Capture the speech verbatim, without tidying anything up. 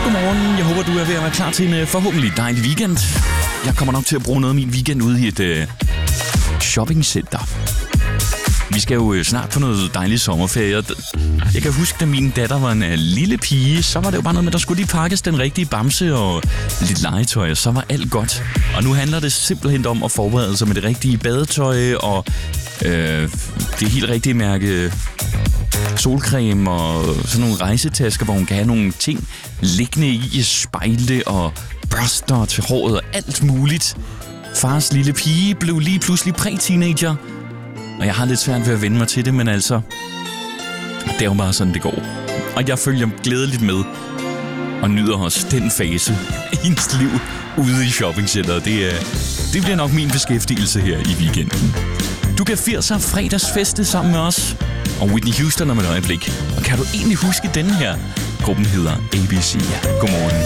Godmorgen. Jeg håber, du er ved at være klar til en uh, forhåbentlig dejlig weekend. Jeg kommer nok til at bruge noget af min weekend ude i et uh, shoppingcenter. Vi skal jo uh, snart på noget dejligt sommerferie. Jeg kan huske, da min datter var en uh, lille pige, så var det jo bare noget med, at der skulle lige pakkes den rigtige bamse og lidt legetøj, og så var alt godt. Og nu handler det simpelthen om at forberede sig med det rigtige badetøj og øh, det helt rigtige mærke solcreme og sådan nogle rejsetasker, hvor hun kan have nogle ting liggende i, spejle og børster til håret og alt muligt. Fars lille pige blev lige pludselig præ-teenager, og jeg har lidt svært ved at vende mig til det, men altså, det er jo bare sådan, det går. Og jeg følger glædeligt med og nyder også den fase i hendes liv ude i shoppingcenteret. Det, er, det bliver nok min beskæftigelse her i weekenden. Du kan firser fredagsfeste sammen med os og Whitney Houston om et øjeblik. Og kan du egentlig huske denne her? Gruppen hedder A B C. Godmorgen.